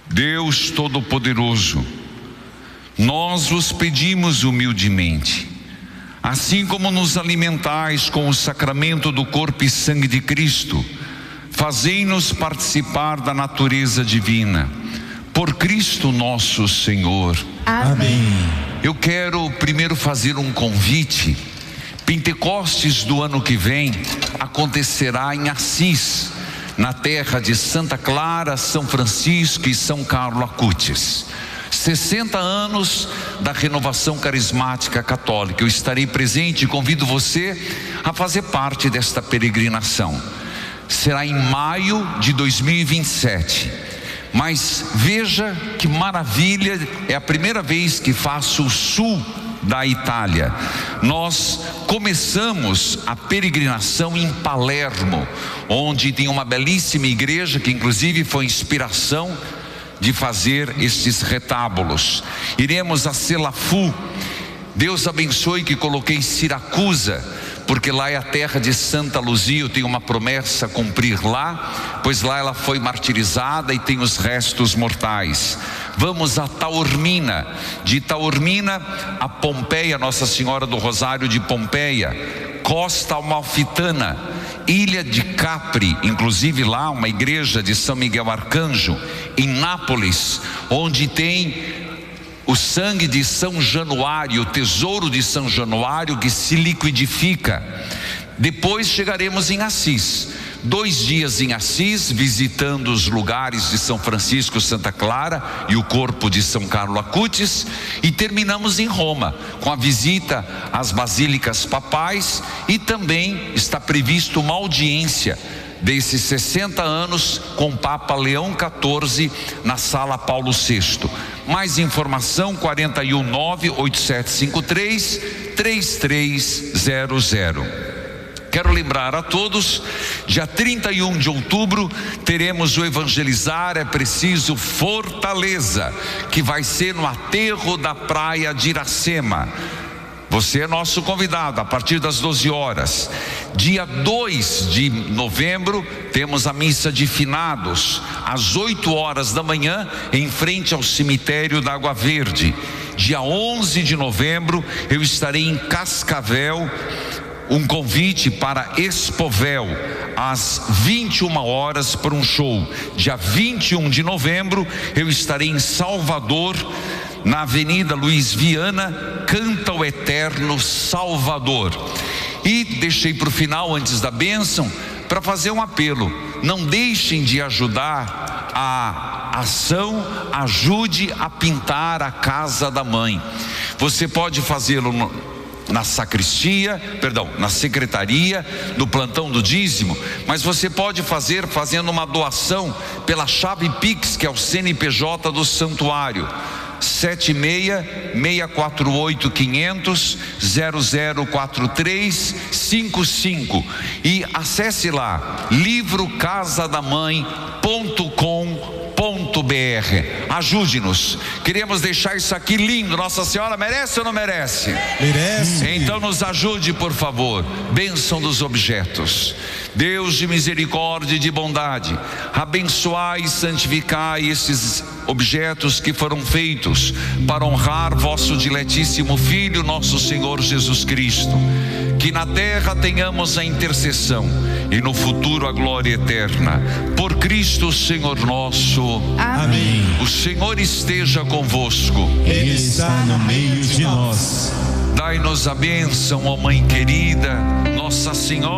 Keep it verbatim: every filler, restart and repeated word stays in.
Deus Todo-Poderoso, nós vos pedimos humildemente, assim como nos alimentais com o sacramento do corpo e sangue de Cristo, fazei-nos participar da natureza divina. Por Cristo nosso Senhor. Amém. Eu quero primeiro fazer um convite. Pentecostes do ano que vem acontecerá em Assis, na terra de Santa Clara, São Francisco e São Carlo Acutis. sessenta anos da renovação carismática católica. Eu estarei presente e convido você a fazer parte desta peregrinação. Será em maio de dois mil e vinte e sete. Mas veja que maravilha, é a primeira vez que faço o sul da Itália. Nós começamos a peregrinação em Palermo, onde tem uma belíssima igreja que inclusive foi inspiração de fazer estes retábulos. Iremos a Selafu. Deus abençoe que coloquei Siracusa, porque lá é a terra de Santa Luzia. Eu tenho uma promessa a cumprir lá, pois lá ela foi martirizada e tem os restos mortais. Vamos a Taormina, de Taormina a Pompeia, Nossa Senhora do Rosário de Pompeia, Costa Amalfitana, Ilha de Capri, inclusive lá uma igreja de São Miguel Arcanjo, em Nápoles, onde tem o sangue de São Januário, o tesouro de São Januário que se liquidifica. Depois chegaremos em Assis, dois dias em Assis, visitando os lugares de São Francisco, Santa Clara e o corpo de São Carlo Acutis, e terminamos em Roma, com a visita às basílicas papais, e também está previsto uma audiência desses sessenta anos com o Papa Leão quatorze na Sala Paulo sexto. Mais informação quarenta e um, nove oito sete cinco três, três três zero zero. Quero lembrar a todos, dia trinta e um de outubro teremos o Evangelizar é Preciso Fortaleza, que vai ser no aterro da praia de Iracema. Você é nosso convidado a partir das doze horas. Dia dois de novembro temos a missa de finados às oito horas da manhã em frente ao cemitério da Água Verde. Dia onze de novembro eu estarei em Cascavel. Um convite para Expovel às vinte e uma horas para um show. Dia vinte e um de novembro eu estarei em Salvador, na Avenida Luiz Viana, Canta o Eterno Salvador. E deixei para o final, antes da bênção, para fazer um apelo: não deixem de ajudar a ação Ajude a Pintar a Casa da Mãe. Você pode fazê-lo no na sacristia, perdão, na secretaria, no plantão do dízimo, mas você pode fazer fazendo uma doação pela chave Pix, que é o C N P J do santuário, sete seis, seis quatro oito, quinhentos, zero zero quatro três cinco cinco, e acesse lá livro casa da mãe ponto com ponto br. Ajude-nos, queremos deixar isso aqui lindo. Nossa Senhora merece ou não merece? Merece. Então nos ajude, por favor. Bênção dos objetos. Deus de misericórdia e de bondade, abençoai e santificai esses objetos que foram feitos para honrar vosso diletíssimo Filho, nosso Senhor Jesus Cristo. Que na terra tenhamos a intercessão e no futuro a glória eterna. Por Cristo Senhor nosso. Amém. O Senhor esteja convosco. Ele está no meio de nós. Dai-nos a bênção, ó Mãe querida, Nossa Senhora